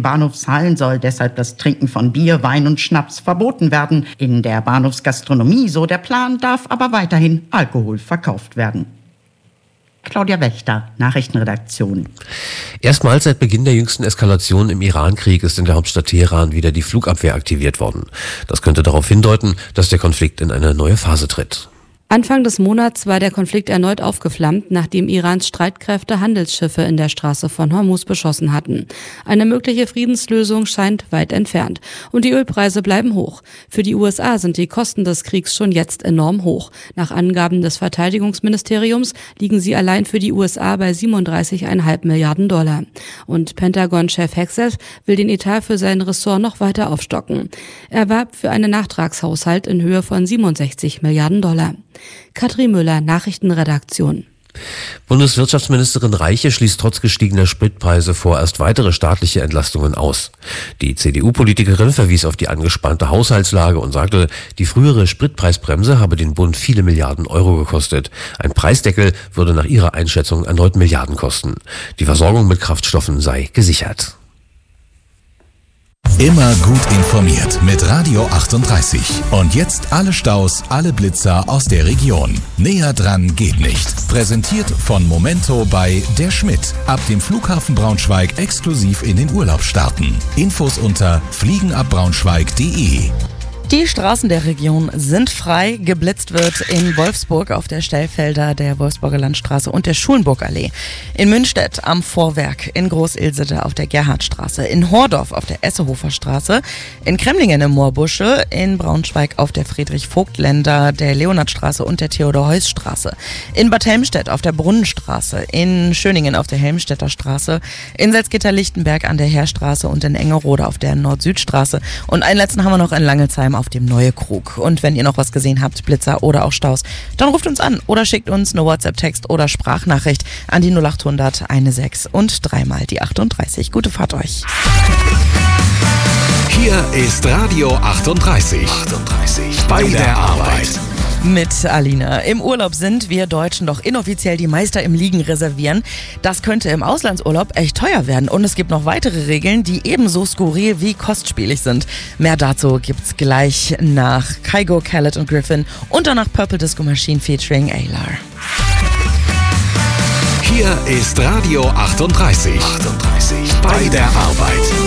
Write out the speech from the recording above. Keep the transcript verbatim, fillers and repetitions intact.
Bahnhofshallen soll deshalb das Trinken von Bier, Wein und Schnaps verboten werden. In der Bahnhofsgastronomie, so der Plan, darf aber weiterhin Alkohol verkauft werden. Claudia Wächter, Nachrichtenredaktion. Erstmals seit Beginn der jüngsten Eskalation im Iran-Krieg ist in der Hauptstadt Teheran wieder die Flugabwehr aktiviert worden. Das könnte darauf hindeuten, dass der Konflikt in eine neue Phase tritt. Anfang des Monats war der Konflikt erneut aufgeflammt, nachdem Irans Streitkräfte Handelsschiffe in der Straße von Hormuz beschossen hatten. Eine mögliche Friedenslösung scheint weit entfernt. Und die Ölpreise bleiben hoch. Für die U S A sind die Kosten des Kriegs schon jetzt enorm hoch. Nach Angaben des Verteidigungsministeriums liegen sie allein für die U S A bei siebenunddreißig Komma fünf Milliarden Dollar. Und Pentagon-Chef Hegseth will den Etat für sein Ressort noch weiter aufstocken. Er warb für einen Nachtragshaushalt in Höhe von siebenundsechzig Milliarden Dollar. Katrin Müller, Nachrichtenredaktion. Bundeswirtschaftsministerin Reiche schließt trotz gestiegener Spritpreise vorerst weitere staatliche Entlastungen aus. Die C D U-Politikerin verwies auf die angespannte Haushaltslage und sagte, die frühere Spritpreisbremse habe den Bund viele Milliarden Euro gekostet. Ein Preisdeckel würde nach ihrer Einschätzung erneut Milliarden kosten. Die Versorgung mit Kraftstoffen sei gesichert. Immer gut informiert mit Radio achtunddreißig. Und jetzt alle Staus, alle Blitzer aus der Region. Näher dran geht nicht. Präsentiert von Momento bei Der Schmidt. Ab dem Flughafen Braunschweig exklusiv in den Urlaub starten. Infos unter fliegenabbraunschweig punkt de. Die Straßen der Region sind frei. Geblitzt wird in Wolfsburg auf der Stellfelder der Wolfsburger Landstraße und der Schulenburgallee. In Münstedt am Vorwerk, in Groß-Ilsede auf der Gerhardstraße, in Hordorf auf der Essehofer Straße, in Kremlingen im Moorbusche, in Braunschweig auf der Friedrich-Vogt-Länder, der Leonhardstraße und der Theodor-Heuss-Straße, in Bad Helmstedt auf der Brunnenstraße, in Schöningen auf der Helmstedter Straße, in Salzgitter-Lichtenberg an der Heerstraße und in Engerode auf der Nord-Süd-Straße. Und einen letzten haben wir noch in Langelsheim auf dem Neue Krug. Und wenn ihr noch was gesehen habt, Blitzer oder auch Staus, dann ruft uns an oder schickt uns eine WhatsApp-Text oder Sprachnachricht an die null achthundert sechzehn und dreimal die achtunddreißig. Gute Fahrt euch. Hier ist Radio achtunddreißig. achtunddreißig. Bei der Arbeit. Mit Alina. Im Urlaub sind wir Deutschen doch inoffiziell die Meister im Liegen reservieren. Das könnte im Auslandsurlaub echt teuer werden. Und es gibt noch weitere Regeln, die ebenso skurril wie kostspielig sind. Mehr dazu gibt's gleich nach Kygo, Khaled und Griffin und danach Purple Disco Machine featuring Aylar. Hier ist Radio achtunddreißig. achtunddreißig. Bei der Arbeit.